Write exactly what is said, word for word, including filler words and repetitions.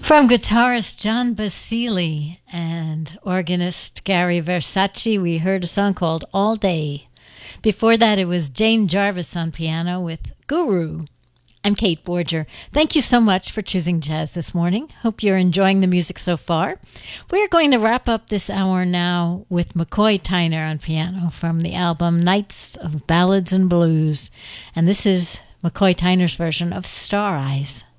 From guitarist John Basile and organist Gary Versace, we heard a song called All Day. Before that, it was Jane Jarvis on piano with Guru. I'm Kate Borger. Thank you so much for choosing jazz this morning. Hope you're enjoying the music so far. We're going to wrap up this hour now with McCoy Tyner on piano from the album Nights of Ballads and Blues. And this is McCoy Tyner's version of Star Eyes.